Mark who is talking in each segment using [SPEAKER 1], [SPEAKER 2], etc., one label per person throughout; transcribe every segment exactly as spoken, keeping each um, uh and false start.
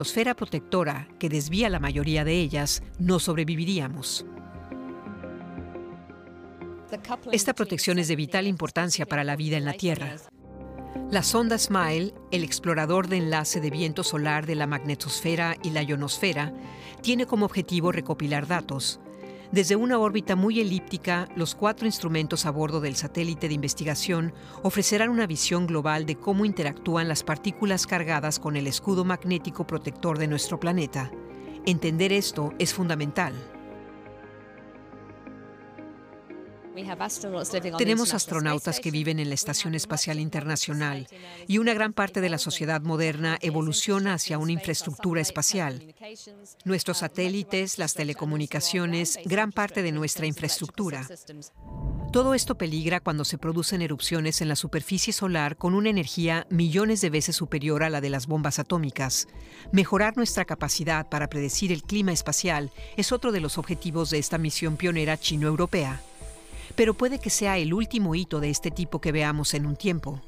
[SPEAKER 1] esfera protectora que desvía la mayoría de ellas, no sobreviviríamos. Esta protección es de vital importancia para la vida en la Tierra. La sonda SMILE, el explorador de enlace de viento solar de la magnetosfera y la ionosfera, tiene como objetivo recopilar datos. Desde una órbita muy elíptica, los cuatro instrumentos a bordo del satélite de investigación ofrecerán una visión global de cómo interactúan las partículas cargadas con el escudo magnético protector de nuestro planeta. Entender esto es fundamental. Tenemos astronautas que viven en la Estación Espacial Internacional y una gran parte de la sociedad moderna evoluciona hacia una infraestructura espacial. Nuestros satélites, las telecomunicaciones, gran parte de nuestra infraestructura. Todo esto peligra cuando se producen erupciones en la superficie solar con una energía millones de veces superior a la de las bombas atómicas. Mejorar nuestra capacidad para predecir el clima espacial es otro de los objetivos de esta misión pionera chino-europea. Pero puede que sea el último hito de este tipo que veamos en un tiempo.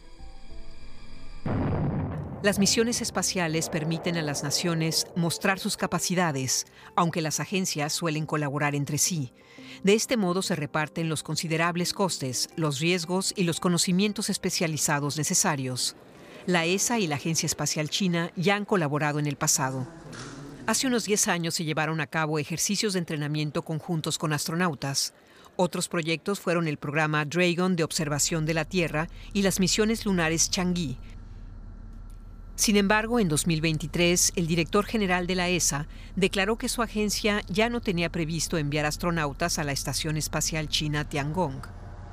[SPEAKER 1] Las misiones espaciales permiten a las naciones mostrar sus capacidades, aunque las agencias suelen colaborar entre sí. De este modo se reparten los considerables costes, los riesgos y los conocimientos especializados necesarios. La E S A y la Agencia Espacial China ya han colaborado en el pasado. Hace unos diez años se llevaron a cabo ejercicios de entrenamiento conjuntos con astronautas. Otros proyectos fueron el programa Dragon de observación de la Tierra y las misiones lunares Chang'e. Sin embargo, en dos mil veintitrés, el director general de la E S A declaró que su agencia ya no tenía previsto enviar astronautas a la Estación Espacial China Tiangong.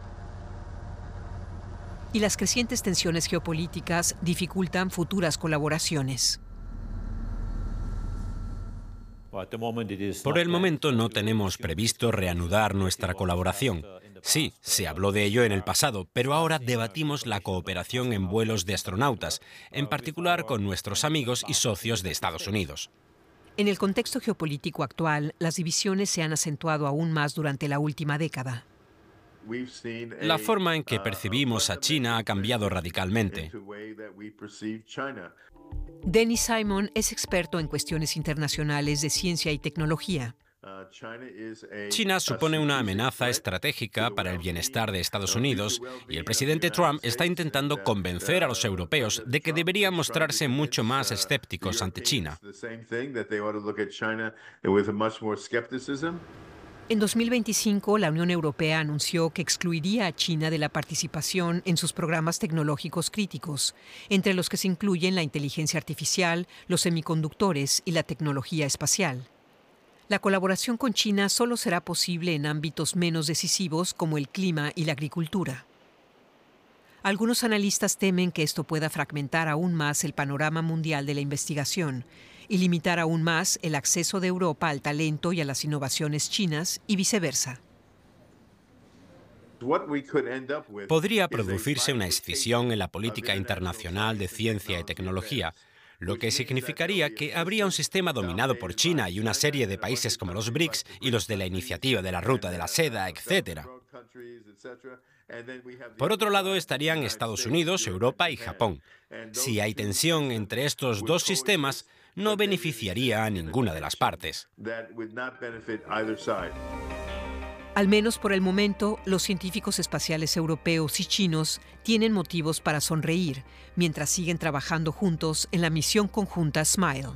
[SPEAKER 1] Y las crecientes tensiones geopolíticas dificultan futuras colaboraciones.
[SPEAKER 2] Por el momento no tenemos previsto reanudar nuestra colaboración. Sí, se habló de ello en el pasado, pero ahora debatimos la cooperación en vuelos de astronautas, en particular con nuestros amigos y socios de Estados Unidos.
[SPEAKER 1] En el contexto geopolítico actual, las divisiones se han acentuado aún más durante la última década.
[SPEAKER 2] La forma en que percibimos a China ha cambiado radicalmente.
[SPEAKER 1] Dennis Simon es experto en cuestiones internacionales de ciencia y tecnología.
[SPEAKER 2] China supone una amenaza estratégica para el bienestar de Estados Unidos y el presidente Trump está intentando convencer a los europeos de que deberían mostrarse mucho más escépticos ante China.
[SPEAKER 1] En dos mil veinticinco, la Unión Europea anunció que excluiría a China de la participación en sus programas tecnológicos críticos, entre los que se incluyen la inteligencia artificial, los semiconductores y la tecnología espacial. La colaboración con China solo será posible en ámbitos menos decisivos como el clima y la agricultura. Algunos analistas temen que esto pueda fragmentar aún más el panorama mundial de la investigación y limitar aún más el acceso de Europa al talento y a las innovaciones chinas y viceversa.
[SPEAKER 2] Podría producirse una escisión en la política internacional de ciencia y tecnología, lo que significaría que habría un sistema dominado por China y una serie de países como los BRICS y los de la Iniciativa de la Ruta de la Seda, etcétera. Por otro lado estarían Estados Unidos, Europa y Japón. Si hay tensión entre estos dos sistemas, no beneficiaría a ninguna de las partes.
[SPEAKER 1] Al menos por el momento, los científicos espaciales europeos y chinos tienen motivos para sonreír, mientras siguen trabajando juntos en la misión conjunta SMILE.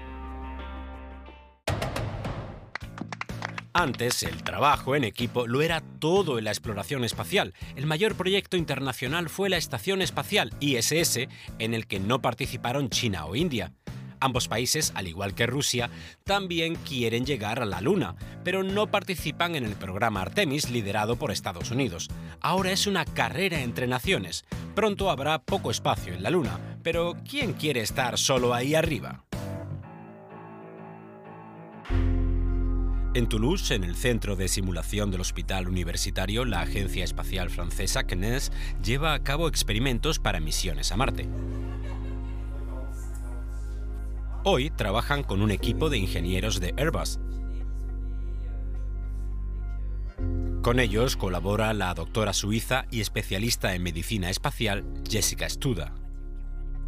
[SPEAKER 2] Antes, el trabajo en equipo lo era todo en la exploración espacial. El mayor proyecto internacional fue la Estación Espacial I S S, en el que no participaron China o India. Ambos países, al igual que Rusia, también quieren llegar a la Luna, pero no participan en el programa Artemis liderado por Estados Unidos. Ahora es una carrera entre naciones. Pronto habrá poco espacio en la Luna, pero ¿quién quiere estar solo ahí arriba? En Toulouse, en el centro de simulación del Hospital Universitario, la agencia espacial francesa C N E S lleva a cabo experimentos para misiones a Marte. Hoy trabajan con un equipo de ingenieros de Airbus. Con ellos colabora la doctora suiza y especialista en medicina espacial Jessica Studa.